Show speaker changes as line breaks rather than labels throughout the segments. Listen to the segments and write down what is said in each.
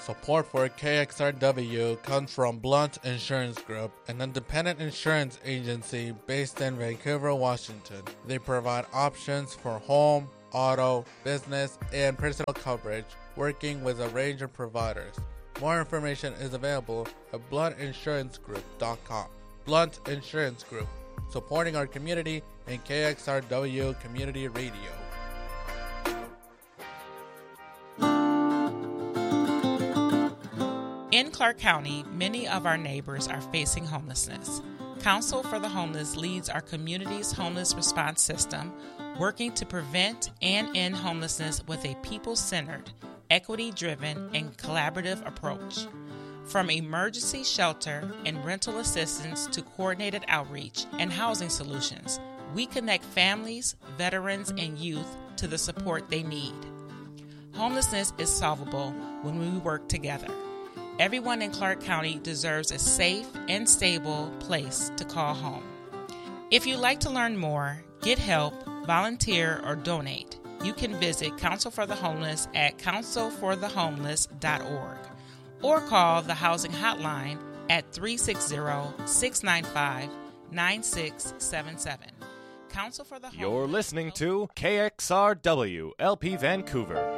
Support for KXRW comes from Blunt Insurance Group, an independent insurance agency based in Vancouver, Washington. They provide options for home, auto, business, and personal coverage, working with a range of providers. More information is available at bluntinsurancegroup.com. Blunt Insurance Group, supporting our community and KXRW Community Radio.
In Clark County, many of our neighbors are facing homelessness. Council for the Homeless leads our community's homeless response system, working to prevent and end homelessness with a people-centered, equity-driven, and collaborative approach. From emergency shelter and rental assistance to coordinated outreach and housing solutions, we connect families, veterans, and youth to the support they need. Homelessness is solvable when we work together. Everyone in Clark County deserves a safe and stable place to call home. If you'd like to learn more, get help, volunteer, or donate, you can visit Council for the Homeless at councilforthehomeless.org or call the Housing Hotline at 360-695-9677. Council for the Homeless.
You're listening to KXRW LP Vancouver.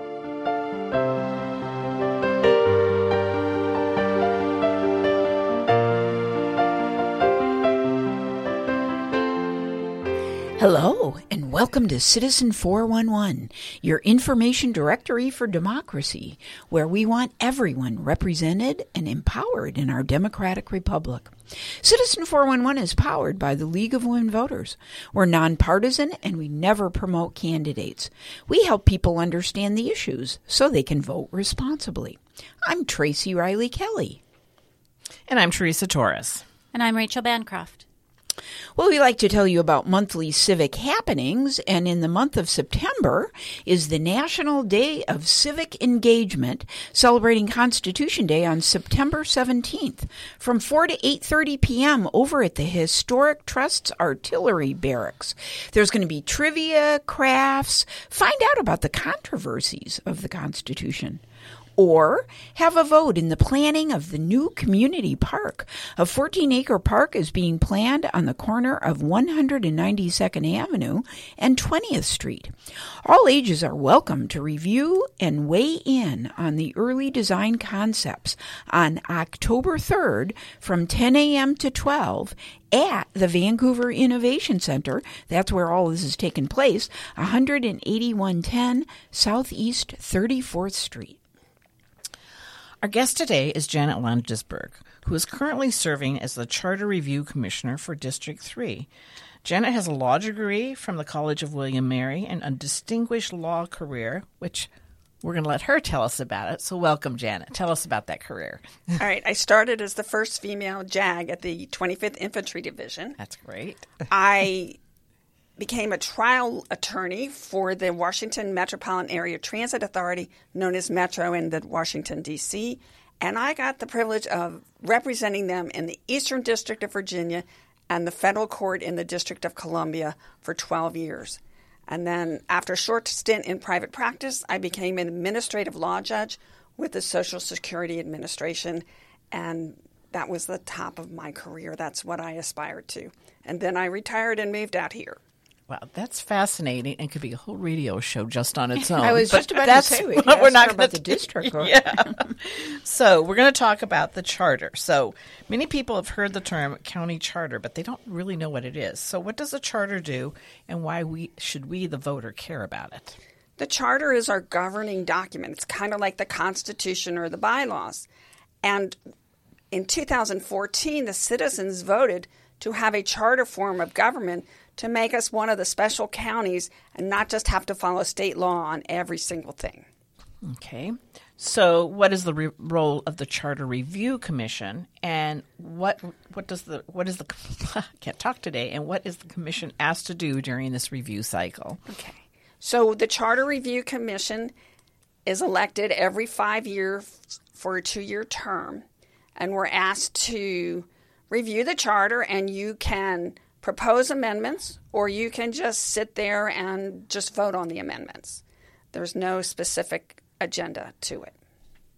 Hello, and welcome to Citizen 411, your information directory for democracy, where we want everyone represented and empowered in our democratic republic. Citizen 411 is powered by the League of Women Voters. We're nonpartisan, and we never promote candidates. We help people understand the issues so they can vote responsibly. I'm Tracy Riley Kelly.
And I'm Teresa Torres.
And I'm Rachel Bancroft.
Well, we like to tell you about monthly civic happenings, and in the month of September is the National Day of Civic Engagement, celebrating Constitution Day on September 17th, from 4 to 8:30 p.m. over at the Historic Trust's Artillery Barracks. There's going to be trivia, crafts, find out about the controversies of the Constitution. Or have a vote in the planning of the new community park. A 14-acre park is being planned on the corner of 192nd Avenue and 20th Street. All ages are welcome to review and weigh in on the early design concepts on October 3rd from 10 a.m. to 12 at the Vancouver Innovation Center. That's where all this is taking place, 18110 Southeast 34th Street.
Our guest today is Janet Landesberg, who is currently serving as the Charter Review Commissioner for District 3. Janet has a law degree from the College of William Mary and a distinguished law career, which we're going to let her tell us about it. So welcome, Janet. Tell us about that career.
All right. I started as the first female JAG at the 25th Infantry Division.
That's great.
I became a trial attorney for the Washington Metropolitan Area Transit Authority, known as Metro in the Washington, D.C., and I got the privilege of representing them in the Eastern District of Virginia and the federal court in the District of Columbia for 12 years. And then after a short stint in private practice, I became an administrative law judge with the Social Security Administration, and that was the top of my career. That's what I aspired to. And then I retired and moved out here.
Wow, that's fascinating and could be a whole radio show just on its own.
I was just about to say,
we're not
about the district.
Yeah. So we're going to talk about the charter. So many people have heard the term county charter, but they don't really know what it is. So what does a charter do, and why should we, the voter, care about it?
The charter is our governing document. It's kind of like the Constitution or the bylaws. And in 2014, the citizens voted to have a charter form of government to make us one of the special counties and not just have to follow state law on every single thing.
Okay. So what is the role of the Charter Review Commission, and what is the I can't talk today, and what is the commission asked to do during this review cycle?
Okay. So the Charter Review Commission is elected every 5 years for a 2-year term, and we're asked to review the charter, and you can propose amendments, or you can just sit there and just vote on the amendments. There's no specific agenda to it.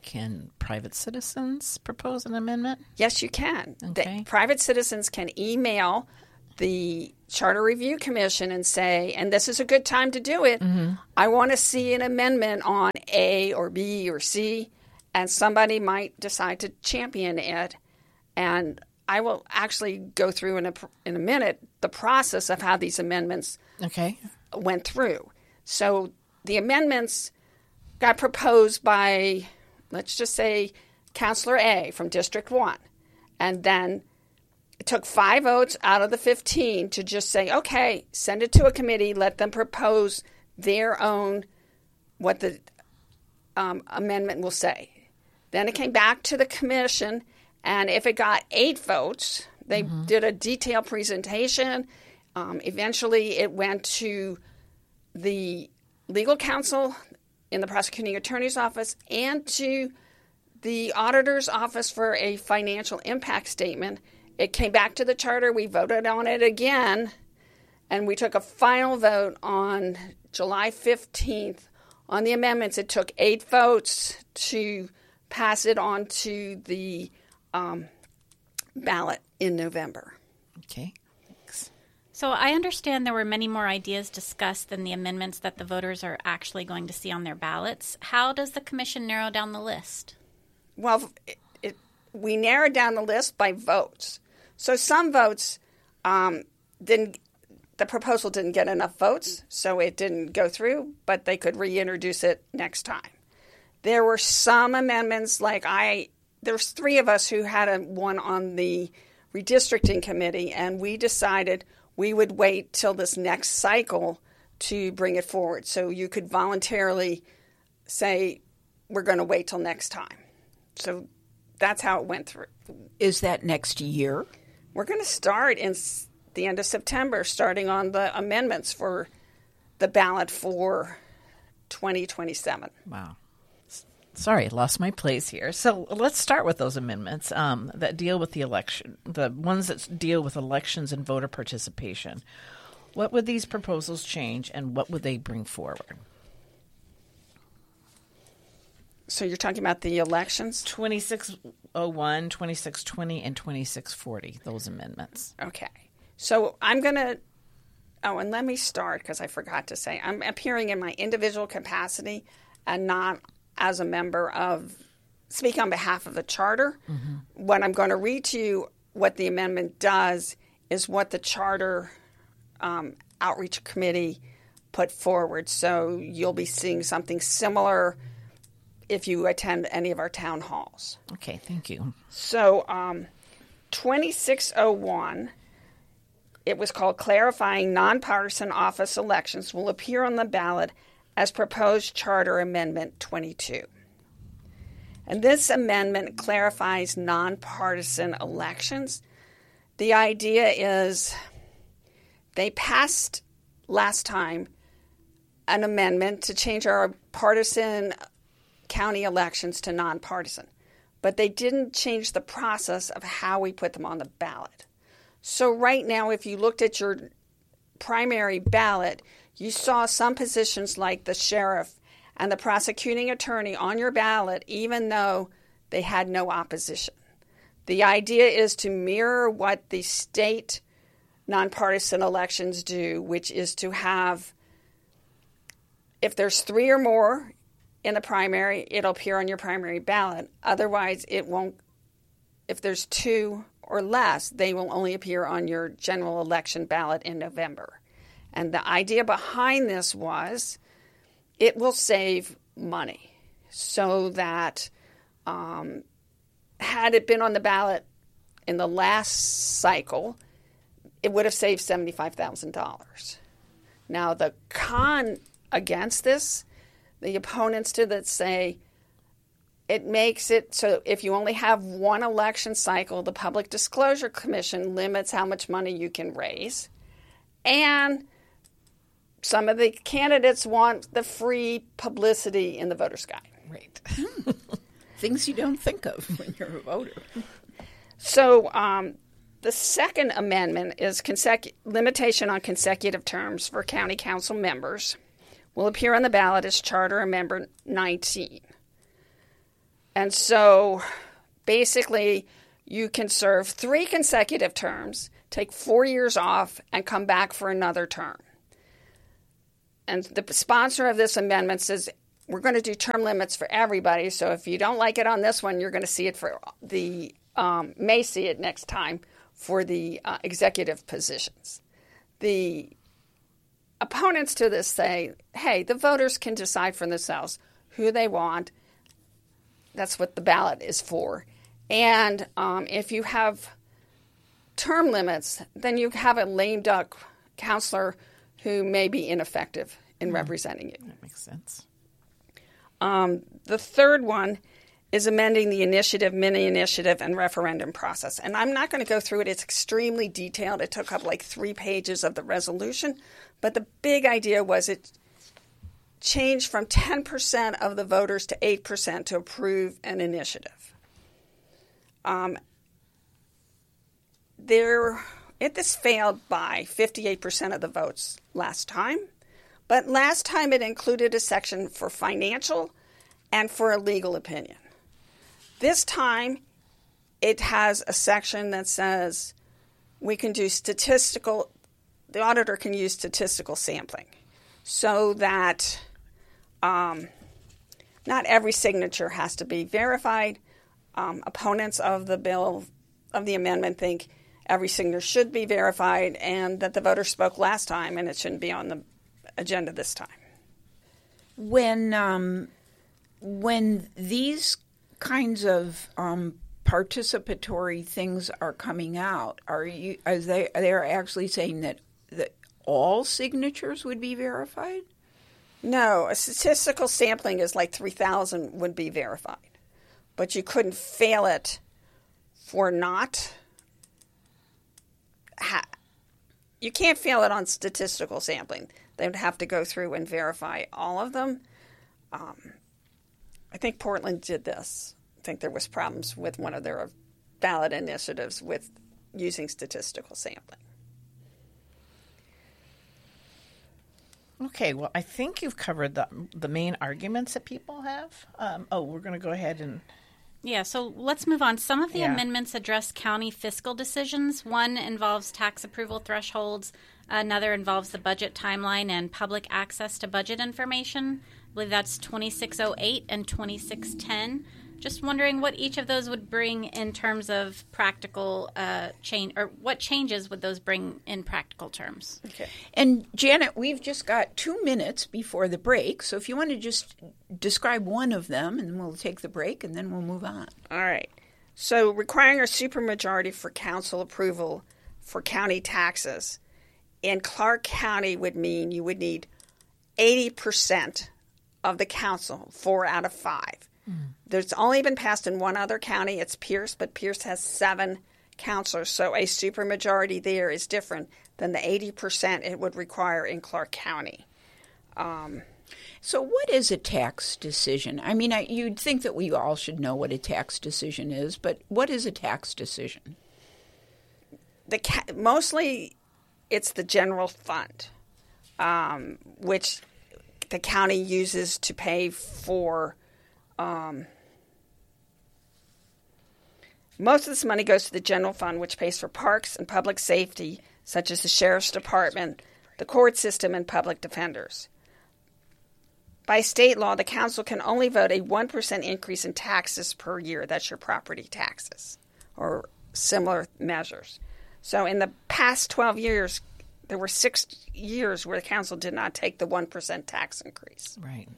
can private citizens propose an amendment?
Yes, you can.
Okay.
Private citizens can email the Charter Review Commission and say, and this is a good time to do it, I want to see an amendment on A or B or C, and somebody might decide to champion it. And I will actually go through in a minute the process of how these amendments went through. So the amendments got proposed by, let's just say, Councilor A from District 1. And then it took 5 votes out of the 15 to just say, okay, send it to a committee, let them propose their own, what the amendment will say. Then it came back to the commission, and if it got 8 votes, they did a detailed presentation. Eventually, it went to the legal counsel in the prosecuting attorney's office and to the auditor's office for a financial impact statement. It came back to the charter. We voted on it again, and we took a final vote on July 15th on the amendments. It took 8 votes to pass it on to the ballot in November.
Okay, thanks.
So I understand there were many more ideas discussed than the amendments that the voters are actually going to see on their ballots. How does the commission narrow down the list?
Well, we narrowed down the list by votes. So some votes the proposal didn't get enough votes, so it didn't go through, but they could reintroduce it next time. There were some amendments, there's 3 of us who had one on the redistricting committee, and we decided we would wait till this next cycle to bring it forward. So you could voluntarily say, we're going to wait till next time. So that's how it went through.
Is that next year?
We're going to start in the end of September, starting on the amendments for the ballot for 2027.
Wow. Sorry, lost my place here. So let's start with those amendments that deal with the election, the ones that deal with elections and voter participation. What would these proposals change, and what would they bring forward?
So you're talking about the elections?
2601, 2620, and 2640, those amendments.
Okay. So I'm going to and let me start because I forgot to say, I'm appearing in my individual capacity and not as a member of, speak on behalf of the charter. What I'm going to read to you, what the amendment does, is what the charter outreach committee put forward. So you'll be seeing something similar if you attend any of our town halls.
Okay, thank you.
So 2601, it was called Clarifying Nonpartisan Office Elections, will appear on the ballot as proposed Charter Amendment 22. And this amendment clarifies nonpartisan elections. The idea is they passed last time an amendment to change our partisan county elections to nonpartisan, but they didn't change the process of how we put them on the ballot. So right now, if you looked at your primary ballot, you saw some positions like the sheriff and the prosecuting attorney on your ballot, even though they had no opposition. The idea is to mirror what the state nonpartisan elections do, which is to have, if there's 3 or more in the primary, it'll appear on your primary ballot. Otherwise, it won't. If there's 2 or less, they will only appear on your general election ballot in November. And the idea behind this was it will save money so that had it been on the ballot in the last cycle, it would have saved $75,000. Now, the con against this, the opponents to that say it makes it so if you only have one election cycle, the Public Disclosure Commission limits how much money you can raise. And some of the candidates want the free publicity in the voter's guide.
Right. Things you don't think of when you're a voter.
So the second amendment is limitation on consecutive terms for county council members will appear on the ballot as Charter Amendment 19. And so basically you can serve 3 consecutive terms, take 4 years off, and come back for another term. And the sponsor of this amendment says we're going to do term limits for everybody. So if you don't like it on this one, you're going to see it for the may see it next time for the executive positions. The opponents to this say, hey, the voters can decide for themselves who they want. That's what the ballot is for. And if you have term limits, then you have a lame duck counselor who may be ineffective in representing you.
That makes sense.
The third one is amending the initiative, mini-initiative, and referendum process. And I'm not going to go through it. It's extremely detailed. It took up like 3 pages of the resolution. But the big idea was it changed from 10% of the voters to 8% to approve an initiative. This failed by 58% of the votes last time. But last time it included a section for financial and for a legal opinion. This time it has a section that says we can do the auditor can use statistical sampling so that not every signature has to be verified. Opponents of the bill, of the amendment, think every signature should be verified and that the voter spoke last time and it shouldn't be on the agenda this time.
When these kinds of participatory things are coming out, are they actually saying that all signatures would be verified?
No, a statistical sampling is like 3,000 would be verified, but you couldn't fail it for not. You can't fail it on statistical sampling. They would have to go through and verify all of them. I think Portland did this. I think there was problems with one of their ballot initiatives with using statistical sampling.
Okay, well, I think you've covered the main arguments that people have. We're going to go ahead and...
Yeah, so let's move on. Some of the amendments address county fiscal decisions. One involves tax approval thresholds. Another involves the budget timeline and public access to budget information. I believe that's 2608 and 2610. Just wondering what each of those would bring in terms of practical change, or what changes would those bring in practical terms?
Okay.
And Janet, we've just got 2 minutes before the break, so if you want to just describe one of them, and we'll take the break, and then we'll move on.
All right. So requiring a supermajority for council approval for county taxes in Clark County would mean you would need 80% of the council, 4 out of 5. There's only been passed in one other county. It's Pierce, but Pierce has 7 councilors. So a supermajority there is different than the 80% it would require in Clark County.
So what is a tax decision? I mean, you'd think that we all should know what a tax decision is, but what is a tax decision?
Mostly it's the general fund, which the county uses to pay for... most of this money goes to the general fund, which pays for parks and public safety, such as the sheriff's department, the court system, and public defenders. By state law, the council can only vote a 1% increase in taxes per year. That's your property taxes or similar measures. So in the past 12 years, there were 6 years where the council did not take the 1% tax increase.
Right.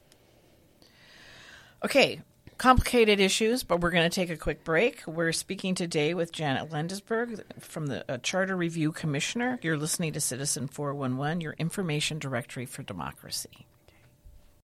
Okay, complicated issues, but we're going to take a quick break. We're speaking today with Janet Landesberg from the Charter Review Commissioner. You're listening to Citizen 411, your information directory for democracy.